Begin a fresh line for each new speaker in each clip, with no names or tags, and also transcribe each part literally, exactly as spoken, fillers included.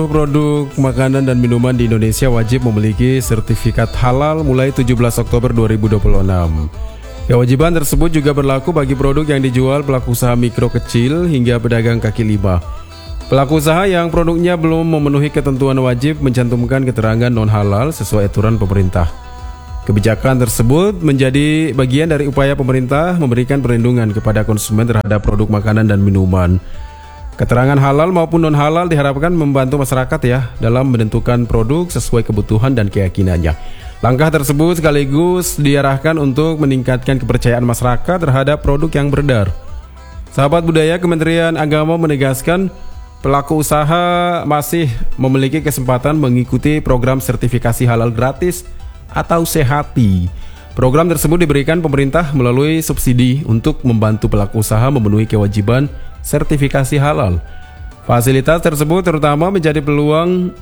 Produk makanan dan minuman di Indonesia wajib memiliki sertifikat halal mulai tujuh belas Oktober dua ribu dua puluh enam. Kewajiban tersebut juga berlaku bagi produk yang dijual pelaku usaha mikro kecil hingga pedagang kaki lima. Pelaku usaha yang produknya belum memenuhi ketentuan wajib mencantumkan keterangan non-halal sesuai aturan pemerintah. Kebijakan tersebut menjadi bagian dari upaya pemerintah memberikan perlindungan kepada konsumen terhadap produk makanan dan minuman. Keterangan halal maupun non-halal diharapkan membantu masyarakat ya dalam menentukan produk sesuai kebutuhan dan keyakinannya. Langkah tersebut sekaligus diarahkan untuk meningkatkan kepercayaan masyarakat terhadap produk yang beredar. Sahabat budaya, Kementerian Agama menegaskan pelaku usaha masih memiliki kesempatan mengikuti program sertifikasi halal gratis atau Sehati. Program tersebut diberikan pemerintah melalui subsidi untuk membantu pelaku usaha memenuhi kewajiban sertifikasi halal. Fasilitas tersebut terutama menjadi peluang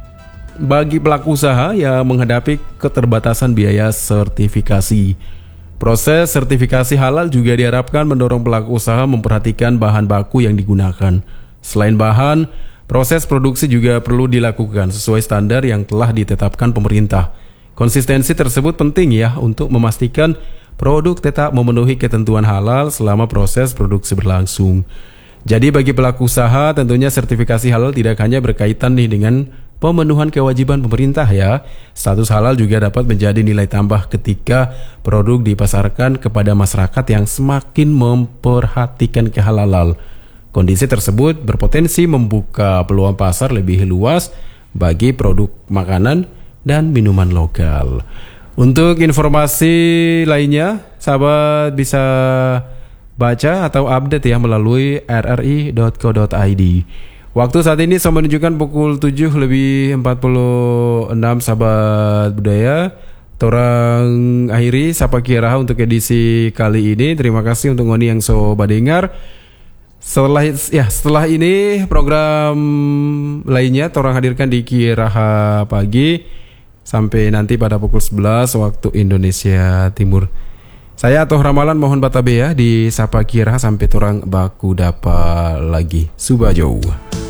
bagi pelaku usaha yang menghadapi keterbatasan biaya sertifikasi. Proses sertifikasi halal juga diharapkan mendorong pelaku usaha memperhatikan bahan baku yang digunakan. Selain bahan, proses produksi juga perlu dilakukan sesuai standar yang telah ditetapkan pemerintah. Konsistensi tersebut penting ya untuk memastikan produk tetap memenuhi ketentuan halal selama proses produksi berlangsung. Jadi bagi pelaku usaha tentunya sertifikasi halal tidak hanya berkaitan nih dengan pemenuhan kewajiban pemerintah ya. Status halal juga dapat menjadi nilai tambah ketika produk dipasarkan kepada masyarakat yang semakin memperhatikan kehalalan. Kondisi tersebut berpotensi membuka peluang pasar lebih luas bagi produk makanan dan minuman lokal. Untuk informasi lainnya, sahabat bisa baca atau update ya melalui r r i dot co dot i d. Waktu saat ini saya menunjukkan pukul tujuh lebih empat puluh enam, sahabat budaya. Torang akhiri Sapa Kiaraha untuk edisi kali ini. Terima kasih untuk ngoni yang so badengar. Setelah ya setelah ini program lainnya torang hadirkan di Kiaraha pagi sampai nanti pada pukul sebelas waktu Indonesia Timur. Saya Atoh Ramalan mohon batabe ya di Sapa Kiaraha sampai torang baku dapa lagi. Subajo.